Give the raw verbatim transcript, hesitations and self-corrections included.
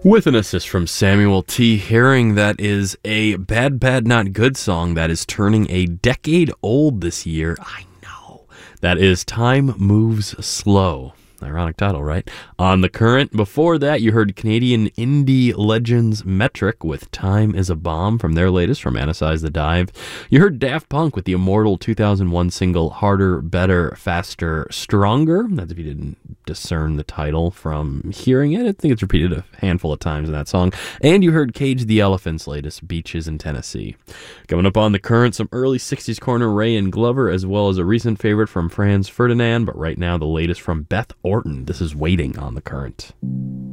With an assist from Samuel T. Herring, that is a Bad Bad Not Good song that is turning a decade old this year. I know. That is Time Moves Slow. Ironic title, right? On The Current. Before that, you heard Canadian indie legends Metric with Time is a Bomb from their latest, Romanticize the Dive. You heard Daft Punk with the immortal two thousand one single Harder, Better, Faster, Stronger. That's if you didn't discern the title from hearing it. I think it's repeated a handful of times in that song. And you heard Cage the Elephant's latest, Beaches in Tennessee. Coming up on The Current, some early sixties corner Ray and Glover, as well as a recent favorite from Franz Ferdinand, but right now the latest from Beth Orton. This is Waiting on The Current.